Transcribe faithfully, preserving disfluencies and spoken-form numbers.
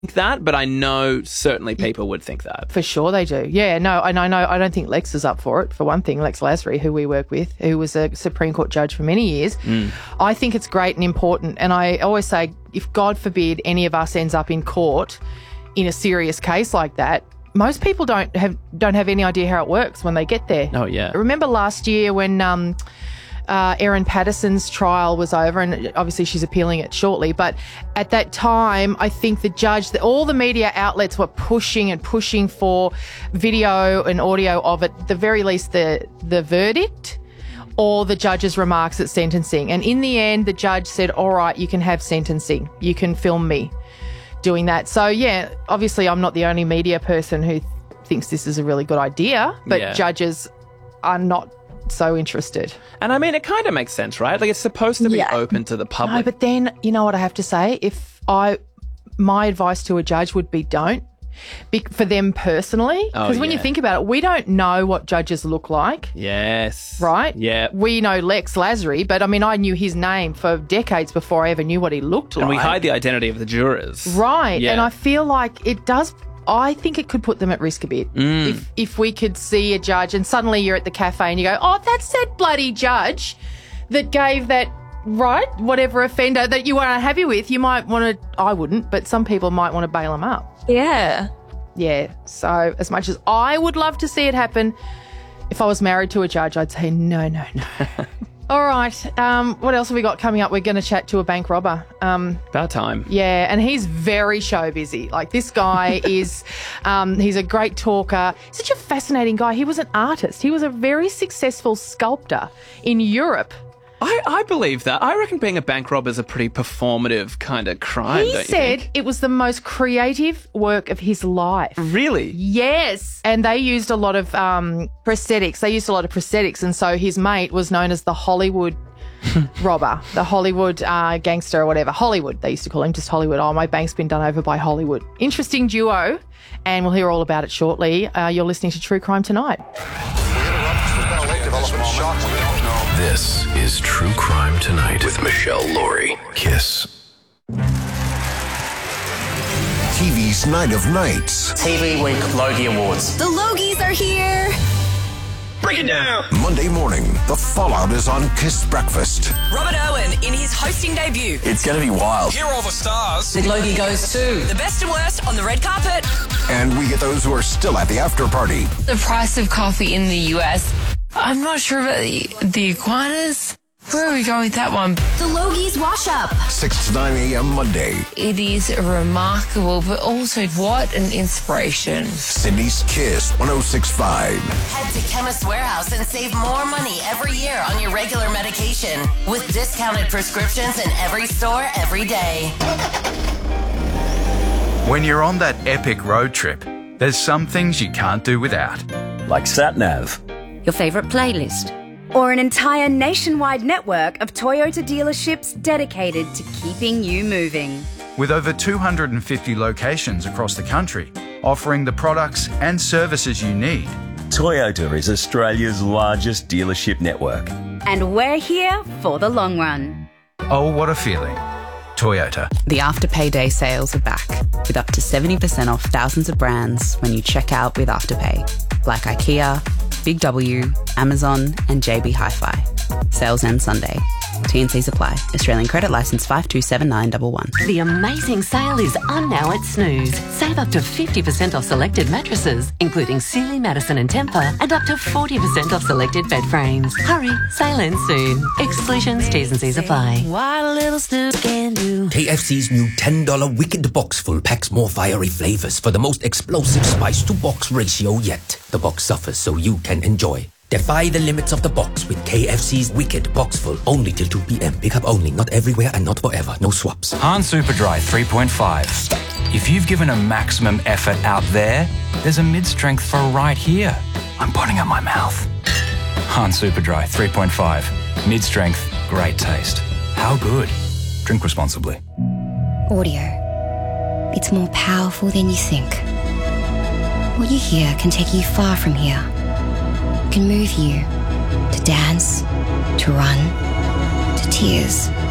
that, but I know certainly people would think that. For sure they do. Yeah, no, and I know, I don't think Lex is up for it, for one thing. Lex Lasry, who we work with, who was a Supreme Court judge for many years. Mm. I think it's great and important, and I always say, if God forbid any of us ends up in court in a serious case like that, most people don't have don't have any idea how it works when they get there. Oh, yeah. Remember last year when... Um, Uh, Erin Patterson's trial was over, and obviously she's appealing it shortly. But at that time, I think the judge, the, all the media outlets were pushing and pushing for video and audio of it, the very least the the verdict or the judge's remarks at sentencing. And in the end, the judge said, all right, you can have sentencing. You can film me doing that. So, yeah, obviously I'm not the only media person who th- thinks this is a really good idea, but yeah. judges are not so interested. And I mean, it kind of makes sense, right? Like, it's supposed to be yeah. open to the public. No, but then, you know what I have to say? If I, my advice to a judge would be don't. Be, for them personally. Because oh, when yeah. you think about it, we don't know what judges look like. Yes. Right? Yeah. We know Lex Lasry, but I mean, I knew his name for decades before I ever knew what he looked and like. And we hide the identity of the jurors. Right. Yeah. And I feel like it does... I think it could put them at risk a bit. Mm. If if we could see a judge and suddenly you're at the cafe and you go, oh, that's that bloody judge that gave that, right, whatever offender that you weren't happy with, you might want to, I wouldn't, but some people might want to bail them up. Yeah. Yeah. So as much as I would love to see it happen, if I was married to a judge, I'd say no, no, no. All right. Um, what else have we got coming up? We're going to chat to a bank robber. Um, About time. Yeah, and he's very show busy. Like, this guy is, um, he's a great talker. Such a fascinating guy. He was an artist. He was a very successful sculptor in Europe. I, I believe that. I reckon being a bank robber is a pretty performative kind of crime, He don't you said think? it was the most creative work of his life. Really? Yes. And they used a lot of um, prosthetics. They used a lot of prosthetics. And so his mate was known as the Hollywood robber, the Hollywood uh, gangster or whatever. Hollywood, they used to call him, just Hollywood. Oh, my bank's been done over by Hollywood. Interesting duo. And we'll hear all about it shortly. Uh, you're listening to True Crime Tonight. This is True Crime Tonight with Michelle Laurie. Kiss. T V's Night of Nights. T V Week Logie Awards. The Logies are here. Break it down. Monday morning, the fallout is on Kiss Breakfast. Robert Owen in his hosting debut. It's going to be wild. Here are all the stars. The Logie goes to the best and worst on the red carpet. And we get those who are still at the after party. The price of coffee in the U S. I'm not sure about the, the iguanas. Where are we going with that one? The Logies Wash Up. six to nine a.m. Monday. It is remarkable, but also what an inspiration. Sydney's Kiss one oh six point five. Head to Chemist Warehouse and save more money every year on your regular medication with discounted prescriptions in every store every day. When you're on that epic road trip, there's some things you can't do without. Like SatNav. Your favourite playlist. Or an entire nationwide network of Toyota dealerships dedicated to keeping you moving. With over two hundred fifty locations across the country, offering the products and services you need. Toyota is Australia's largest dealership network. And we're here for the long run. Oh, what a feeling. Toyota. The Afterpay Day sales are back, with up to seventy percent off thousands of brands when you check out with Afterpay, like IKEA, Big W, Amazon and J B Hi-Fi. Sales end Sunday. T and Cs apply. Australian credit licence five two seven nine one one. The amazing sale is on now at Snooze. Save up to fifty percent off selected mattresses, including Sealy, Madison and Tempur, and up to forty percent off selected bed frames. Hurry, sale ends soon. Exclusions, T's and C's apply. What a little Snooze can do. K F C's new ten dollar Wicked Box Full packs more fiery flavors for the most explosive spice-to-box ratio yet. The box suffers so you can enjoy. Defy the limits of the box with K F C's Wicked Box Full. Only till two p.m. Pick up only. Not everywhere and not forever. No swaps. Han Superdry three point five. If you've given a maximum effort out there, there's a mid-strength for right here. I'm putting up my mouth. Han Superdry three point five. Mid-strength, great taste. How good? Drink responsibly. Audio. It's more powerful than you think. What you hear can take you far from here. Can move you to dance, to run, to tears.